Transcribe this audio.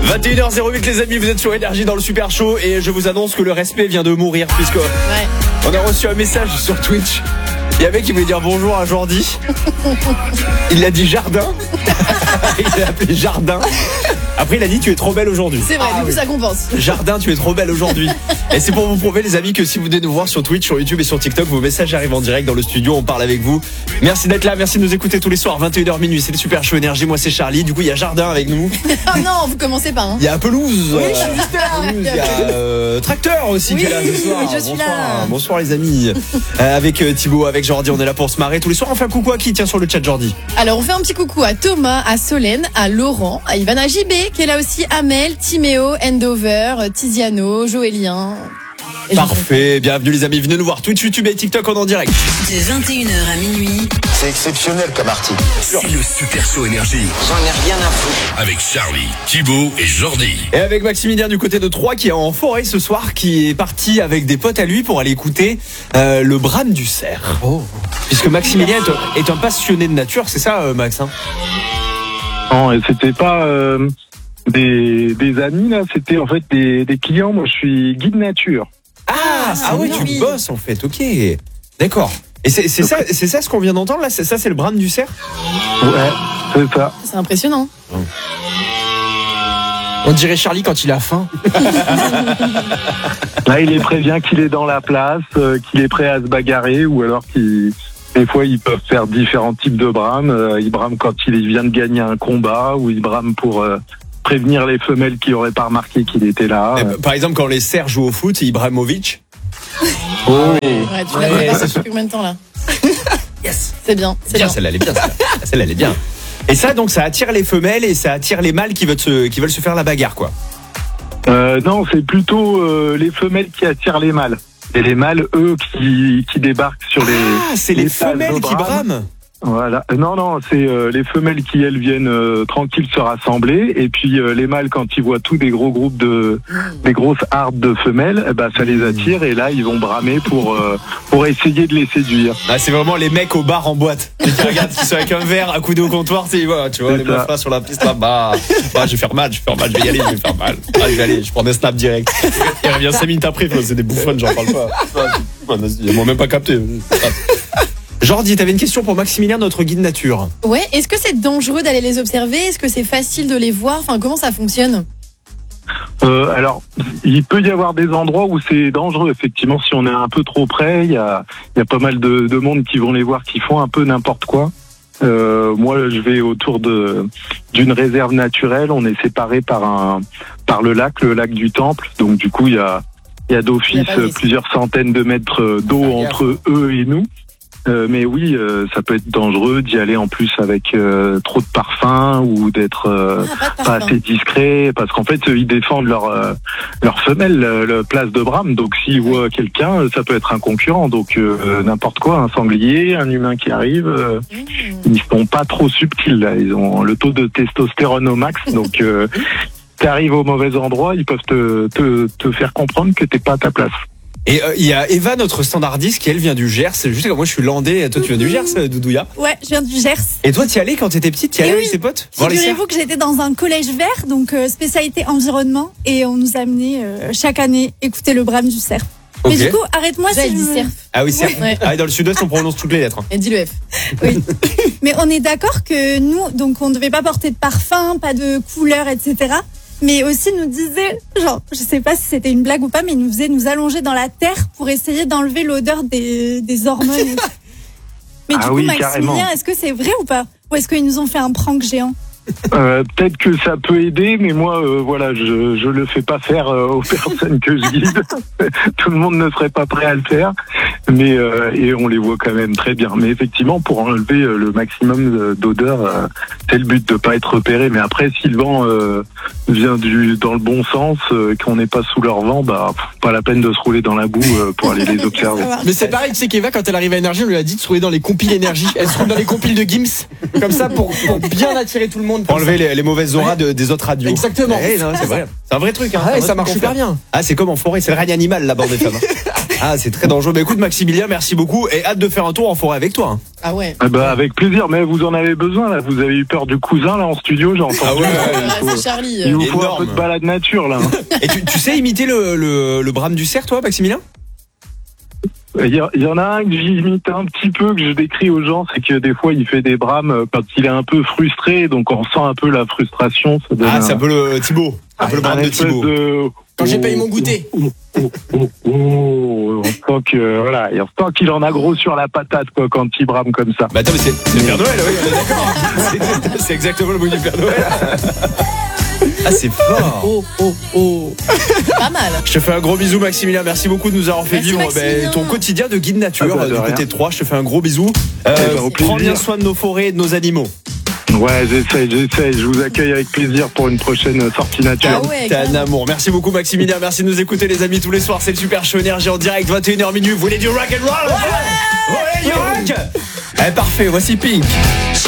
21h08 les amis, vous êtes sur Énergie dans le Super Show et je vous annonce que le respect vient de mourir puisque on a reçu un message sur Twitch. Il y avait qui voulait dire bonjour à Jordi. Il a dit jardin. Il l'a appelé jardin. Après il a dit tu es trop belle aujourd'hui. C'est vrai, du coup ça compense. Jardin, tu es trop belle aujourd'hui. Et c'est pour vous prouver les amis que si vous venez nous voir sur Twitch, sur YouTube et sur TikTok, vos messages arrivent en direct dans le studio, on parle avec vous. Merci d'être là, merci de nous écouter tous les soirs 21h minuit, c'est le Super Show Énergie, moi c'est Charlie. Du coup il y a Jardin avec nous. Oh non, vous commencez pas hein. Il y a Pelouse. Oui, je suis juste là. Il y a Tracteur aussi qui est là ce soir. Oui, je suis là. Bonsoir les amis. Avec Thibaut, avec Jordi, on est là pour se marrer tous les soirs. On fait un coucou à qui tient sur le chat Jordi? Alors on fait un petit coucou à Thomas, à Solène, à Laurent, à Ivana JB qui est là aussi, Amel, Timéo, Endover, Tiziano, Joélien. Parfait, bienvenue les amis, venez nous voir Twitch, YouTube et TikTok en direct. De 21h à minuit. C'est exceptionnel comme article. C'est le Super Show Énergie. J'en ai rien à foutre. Avec Charlie, Thibaut et Jordi. Et avec Maximilien du côté de Troyes qui est en forêt ce soir, qui est parti avec des potes à lui pour aller écouter le brame du cerf. Puisque Maximilien est un passionné de nature, c'est ça Max hein? Non, et c'était pas des amis là, c'était en fait des clients. Moi je suis guide nature. Ah ouais, tu bosses en fait, ok. D'accord. Et c'est ça ce qu'on vient d'entendre là, ça c'est le brame du cerf? Ouais, c'est ça. C'est impressionnant. On dirait Charlie quand il a faim. Là il est prévient qu'il est dans la place, qu'il est prêt à se bagarrer ou alors des fois ils peuvent faire différents types de brames. Ils brament quand il vient de gagner un combat ou ils brament pour prévenir les femelles qui n'auraient pas remarqué qu'il était là. Par exemple quand les cerfs jouent au foot, Ibrahimovic. Ouais, tu l'as fait depuis combien de temps là? Yes. C'est bien, c'est bien. Celle-là elle est bien. Celle-là elle est bien. Et ça donc ça attire les femelles et ça attire les mâles qui veulent se faire la bagarre quoi. Non, c'est plutôt les femelles qui attirent les mâles. Et les mâles, eux, qui débarquent sur les... Ah, c'est les femelles qui brament. Voilà. Non, c'est les femelles qui, elles, viennent tranquilles se rassembler. Et puis les mâles, quand ils voient tous des gros groupes des grosses hardes de femelles, ça les attire. Et là, ils vont bramer pour essayer de les séduire. Ah, c'est vraiment les mecs au bar en boîte. Et qui regardent, qui sont avec un verre accoudé au comptoir. Tu vois les meufs là sur la piste là. Je vais faire mal, je vais y aller, je vais faire mal. Je vais aller, je prends des snaps direct. Il revient 5 minutes après, c'est des bouffons, j'en parle pas. Ils m'ont même pas capté. Jordi, t'avais une question pour Maximilien, notre guide nature. Ouais, est-ce que c'est dangereux d'aller les observer? Est-ce que c'est facile de les voir? Enfin, comment ça fonctionne? Alors, il peut y avoir des endroits où c'est dangereux. Effectivement, si on est un peu trop près, il y a pas mal de monde qui vont les voir, qui font un peu n'importe quoi. Moi, je vais autour d'une réserve naturelle. On est séparés par le lac du Temple. Donc, du coup, il y a d'office plusieurs centaines de mètres d'eau entre eux et nous. Mais oui, ça peut être dangereux d'y aller en plus avec trop de parfum ou d'être pas assez discret, parce qu'en fait ils défendent leur femelle, la place de brame. Donc s'ils voient quelqu'un, ça peut être un concurrent. Donc n'importe quoi, un sanglier, un humain qui arrive, ils sont pas trop subtils là. Ils ont le taux de testostérone au max. Donc t'arrives au mauvais endroit, ils peuvent te faire comprendre que t'es pas à ta place. Et il y a Eva, notre standardiste, qui elle vient du Gers. Juste comme moi, je suis landais. Toi, tu viens du Gers, Doudouya? Ouais, je viens du Gers. Et toi, t'y allais quand t'étais petite? T'y allais avec tes potes? Figurez-vous que j'étais dans un collège vert, donc spécialité environnement, et on nous amenait chaque année écouter le brame du cerf. Okay. Mais du coup, arrête-moi si je cerf. Ah oui, cerf. Ouais. Ah, dans le sud-ouest, on prononce toutes les lettres. Et dis le F. Oui. Mais on est d'accord que nous, donc on ne devait pas porter de parfum, pas de couleur, etc. Mais aussi nous disait, genre, je sais pas si c'était une blague ou pas, mais il nous faisait nous allonger dans la terre pour essayer d'enlever l'odeur des hormones. Mais du coup, Maximilien, est-ce que c'est vrai ou pas? Ou est-ce qu'ils nous ont fait un prank géant? Peut-être que ça peut aider, mais moi, je le fais pas faire aux personnes que je guide. Tout le monde ne serait pas prêt à le faire, mais et on les voit quand même très bien. Mais effectivement, pour enlever le maximum d'odeur, c'est le but de pas être repéré. Mais après, si le vent vient dans le bon sens, qu'on n'est pas sous leur vent, pas la peine de se rouler dans la boue pour aller les observer. Mais c'est pareil, tu sais qu'Eva, quand elle arrive à Énergie, on lui a dit de se rouler dans les compiles Énergie. Elle se roule dans les compiles de Gims, comme ça, pour bien attirer tout le monde. Pour enlever les mauvaises auras des autres radios. Exactement. Non, c'est vrai. C'est un vrai truc. Hein. Ça marche super bien. Ah, c'est comme en forêt, c'est le règne animal là-bas des femmes. Ah, c'est très dangereux. Bah écoute, Maximilien, merci beaucoup et hâte de faire un tour en forêt avec toi. Hein. Ah ouais. Avec plaisir, mais vous en avez besoin là. Vous avez eu peur du cousin là en studio, j'ai entendu. Ah ouais, C'est Charlie. Il vous faut un énorme. peu de balade nature là. Et tu sais imiter le brame du cerf, toi, Maximilien? Il y en a un que j'imite un petit peu, que je décris aux gens, c'est que des fois il fait des brames quand il est un peu frustré, donc on sent un peu la frustration. Ça donne Ah, c'est un peu le Thibaut. Un peu le brame de espèce Thibaut. Quand j'ai payé mon goûter. On sent que voilà, et on sent qu'il en a gros sur la patate quoi quand il brame comme ça. Bah attends, mais c'est le Père Noël, oui, on est d'accord. C'est exactement le bruit du Père Noël. Ah, c'est fort. Pas mal. Je te fais un gros bisou, Maximilien. Merci beaucoup de nous avoir fait Merci, vivre Maximilien. ton quotidien de guide nature Ah bah, de du rien. côté de Troyes. Je te fais un gros bisou. Au Prends bien plaisir. soin de nos forêts et de nos animaux. Ouais, j'essaye. Je vous accueille avec plaisir pour une prochaine sortie nature. Ah ouais, T'es un carrément. amour. Merci beaucoup, Maximilien. Merci de nous écouter, les amis, tous les soirs. C'est le Super Show Énergie en direct, 21h minuit. Vous voulez du rock and roll? Ouais, du rock. Parfait. Voici Pink.